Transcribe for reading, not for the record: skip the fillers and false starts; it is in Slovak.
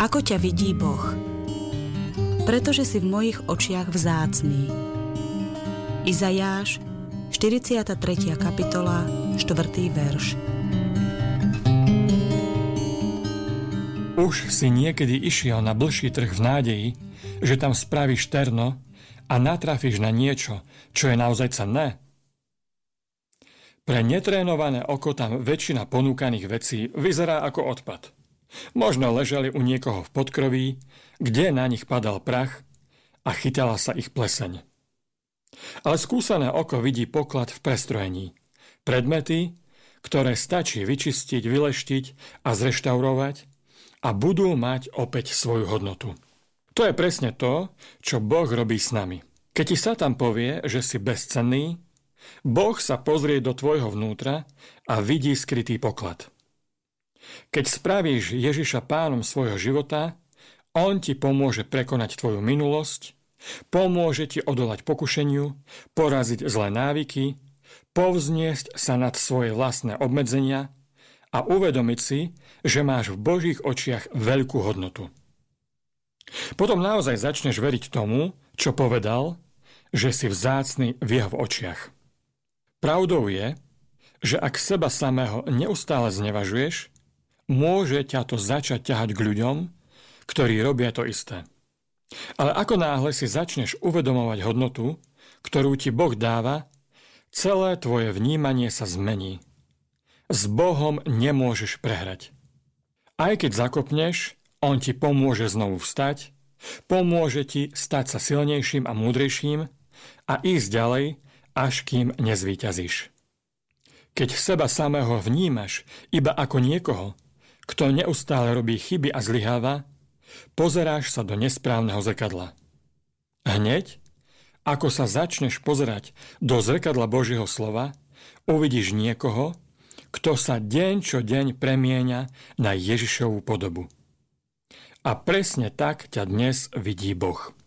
Ako ťa vidí Boh? Pretože si v mojich očiach vzácný. Izajáš, 43. kapitola, 4. verš. Už si niekedy išiel na blžší trh v nádeji, že tam spravíš terno a natrafíš na niečo, čo je naozaj cenné? Pre netrénované oko tam väčšina ponúkaných vecí vyzerá ako odpad. Možno ležali u niekoho v podkroví, kde na nich padal prach a chytala sa ich pleseň. Ale skúsené oko vidí poklad v prestrojení. Predmety, ktoré stačí vyčistiť, vyleštiť a zreštaurovať a budú mať opäť svoju hodnotu. To je presne to, čo Boh robí s nami. Keď ti Satan povie, že si bezcenný, Boh sa pozrie do tvojho vnútra a vidí skrytý poklad. Keď spravíš Ježiša pánom svojho života, on ti pomôže prekonať tvoju minulosť, pomôže ti odolať pokušeniu, poraziť zlé návyky, povzniesť sa nad svoje vlastné obmedzenia a uvedomiť si, že máš v Božích očiach veľkú hodnotu. Potom naozaj začneš veriť tomu, čo povedal, že si vzácny v jeho očiach. Pravdou je, že ak seba samého neustále znevažuješ, môže ťa to začať ťahať k ľuďom, ktorí robia to isté. Ale ako náhle si začneš uvedomovať hodnotu, ktorú ti Boh dáva, celé tvoje vnímanie sa zmení. S Bohom nemôžeš prehrať. Aj keď zakopneš, on ti pomôže znovu vstať, pomôže ti stať sa silnejším a múdrejším a ísť ďalej, až kým nezvíťazíš. Keď seba samého vnímaš iba ako niekoho, kto neustále robí chyby a zlyháva, pozeráš sa do nesprávneho zrkadla. Hneď, ako sa začneš pozerať do zrkadla Božieho slova, uvidíš niekoho, kto sa deň čo deň premieňa na Ježišovu podobu. A presne tak ťa dnes vidí Boh.